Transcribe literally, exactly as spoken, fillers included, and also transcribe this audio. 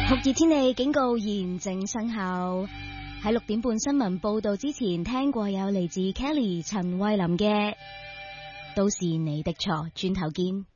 酷熱天氣警告現正生效。喺六點半新聞報道之前，聽過有嚟自 Kelly 陳慧琳嘅《都是你的錯》，轉頭見。